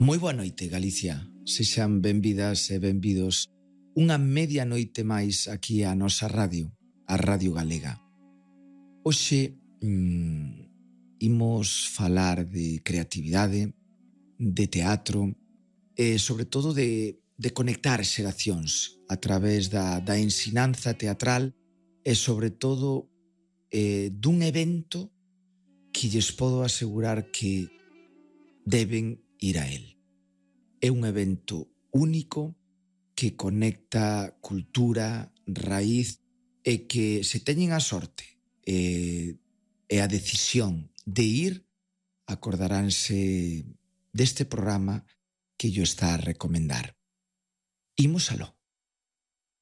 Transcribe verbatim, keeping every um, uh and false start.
Moi boa noite, Galicia. Sexan benvidas e benvidos unha media noite máis aquí a nosa radio, a Radio Galega. Hoxe mmm, imos falar de creatividade, de teatro e sobre todo de, de conectar xeracións a través da, da ensinanza teatral e sobre todo eh, dun evento que lles podo asegurar que deben ir a él. É un evento único que conecta cultura, raíz e que se teñen a sorte e, e a decisión de ir, acordaránse deste programa que yo está a recomendar. Imos aló.